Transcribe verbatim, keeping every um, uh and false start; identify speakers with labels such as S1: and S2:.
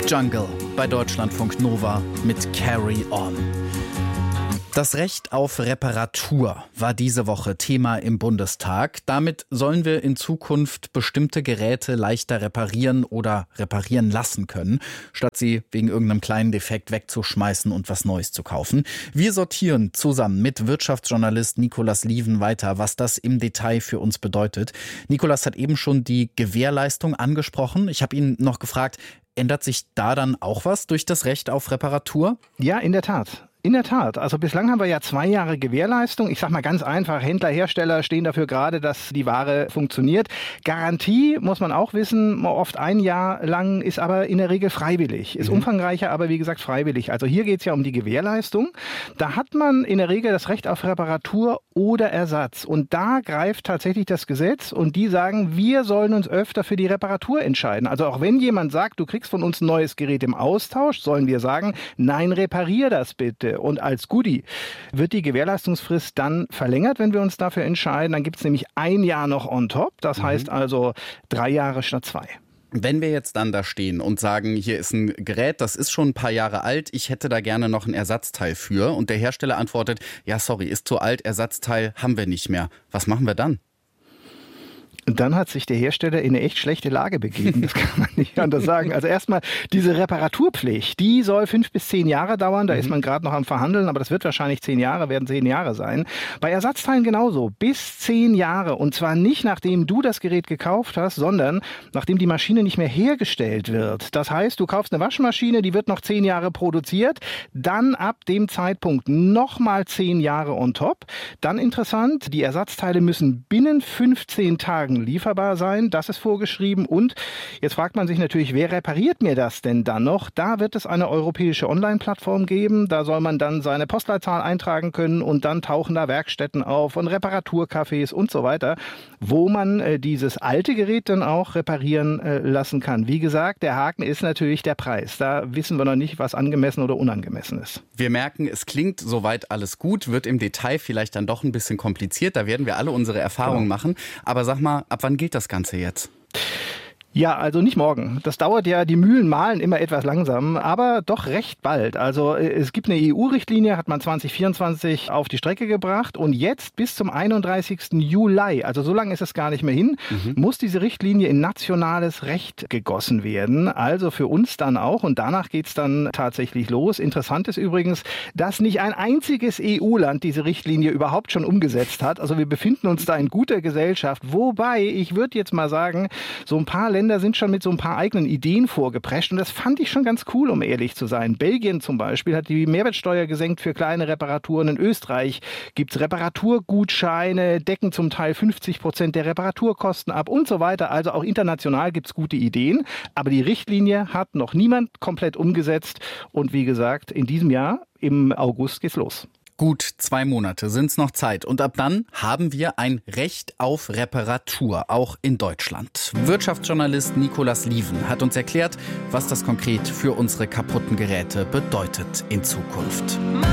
S1: Jungle bei Deutschlandfunk Nova mit Carry On. Das Recht auf Reparatur war diese Woche Thema im Bundestag. Damit sollen wir in Zukunft bestimmte Geräte leichter reparieren oder reparieren lassen können, statt sie wegen irgendeinem kleinen Defekt wegzuschmeißen und was Neues zu kaufen. Wir sortieren zusammen mit Wirtschaftsjournalist Nicolas Lieven weiter, was das im Detail für uns bedeutet. Nicolas hat eben schon die Gewährleistung angesprochen. Ich habe ihn noch gefragt, ändert sich da dann auch was durch das Recht auf Reparatur?
S2: Ja, in der Tat. In der Tat. Also bislang haben wir ja zwei Jahre Gewährleistung. Ich sag mal ganz einfach, Händler, Hersteller stehen dafür gerade, dass die Ware funktioniert. Garantie muss man auch wissen, oft ein Jahr lang, ist aber in der Regel freiwillig. Ist mhm. umfangreicher, aber wie gesagt freiwillig. Also hier geht es ja um die Gewährleistung. Da hat man in der Regel das Recht auf Reparatur oder Ersatz. Und da greift tatsächlich das Gesetz und die sagen, wir sollen uns öfter für die Reparatur entscheiden. Also auch wenn jemand sagt, du kriegst von uns ein neues Gerät im Austausch, sollen wir sagen, nein, reparier das bitte. Und als Goodie wird die Gewährleistungsfrist dann verlängert, wenn wir uns dafür entscheiden. Dann gibt es nämlich ein Jahr noch on top. Das mhm. heißt also drei Jahre statt zwei.
S1: Wenn wir jetzt dann da stehen und sagen, hier ist ein Gerät, das ist schon ein paar Jahre alt, ich hätte da gerne noch ein Ersatzteil für. Und der Hersteller antwortet, ja sorry, ist zu alt, Ersatzteil haben wir nicht mehr. Was machen wir dann?
S2: Und dann hat sich der Hersteller in eine echt schlechte Lage begeben. Das kann man nicht anders sagen. Also erstmal diese Reparaturpflicht, die soll fünf bis zehn Jahre dauern. Da mhm. ist man gerade noch am Verhandeln, aber das wird wahrscheinlich zehn Jahre, werden zehn Jahre sein. Bei Ersatzteilen genauso. Bis zehn Jahre. Und zwar nicht, nachdem du das Gerät gekauft hast, sondern nachdem die Maschine nicht mehr hergestellt wird. Das heißt, du kaufst eine Waschmaschine, die wird noch zehn Jahre produziert. Dann ab dem Zeitpunkt nochmal zehn Jahre on top. Dann interessant, die Ersatzteile müssen binnen fünfzehn Tagen lieferbar sein, das ist vorgeschrieben. Und jetzt fragt man sich natürlich, wer repariert mir das denn dann noch? Da wird es eine europäische Online-Plattform geben, da soll man dann seine Postleitzahl eintragen können und dann tauchen da Werkstätten auf und Reparaturcafés und so weiter, wo man äh, dieses alte Gerät dann auch reparieren äh, lassen kann. Wie gesagt, der Haken ist natürlich der Preis. Da wissen wir noch nicht, was angemessen oder unangemessen ist.
S1: Wir merken, es klingt soweit alles gut, wird im Detail vielleicht dann doch ein bisschen kompliziert. Da werden wir alle unsere Erfahrungen genau. machen. Aber sag mal, ab wann gilt das Ganze jetzt?
S2: Ja, also nicht morgen. Das dauert ja, die Mühlen mahlen immer etwas langsam, aber doch recht bald. Also es gibt eine E U-Richtlinie, hat man zwanzig vierundzwanzig auf die Strecke gebracht und jetzt bis zum einunddreißigsten Juli, also so lange ist es gar nicht mehr hin, mhm. muss diese Richtlinie in nationales Recht gegossen werden. Also für uns dann auch und danach geht's dann tatsächlich los. Interessant ist übrigens, dass nicht ein einziges E U-Land diese Richtlinie überhaupt schon umgesetzt hat. Also wir befinden uns da in guter Gesellschaft. Wobei, ich würde jetzt mal sagen, so ein paar Länder sind schon mit so ein paar eigenen Ideen vorgeprescht und das fand ich schon ganz cool, um ehrlich zu sein. Belgien zum Beispiel hat die Mehrwertsteuer gesenkt für kleine Reparaturen. In Österreich gibt es Reparaturgutscheine, decken zum Teil fünfzig Prozent der Reparaturkosten ab und so weiter. Also auch international gibt es gute Ideen, aber die Richtlinie hat noch niemand komplett umgesetzt und wie gesagt, in diesem Jahr, im August geht's los.
S1: Gut zwei Monate sind's noch Zeit und ab dann haben wir ein Recht auf Reparatur, auch in Deutschland. Wirtschaftsjournalist Nicolas Lieven hat uns erklärt, was das konkret für unsere kaputten Geräte bedeutet in Zukunft.